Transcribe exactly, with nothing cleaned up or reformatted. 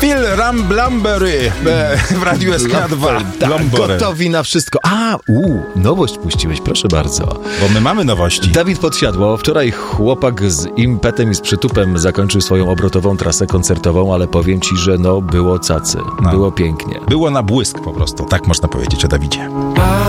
Phil Ramblambery w Radiu S K dwa. Tak, gotowi na wszystko. A, u, nowość puściłeś, proszę bardzo. Bo my mamy nowości. Dawid Podsiadło. Wczoraj chłopak z impetem i z przytupem zakończył swoją obrotową trasę koncertową, ale powiem ci, że no było cacy. No. Było pięknie. Było na błysk po prostu, tak można powiedzieć o Dawidzie.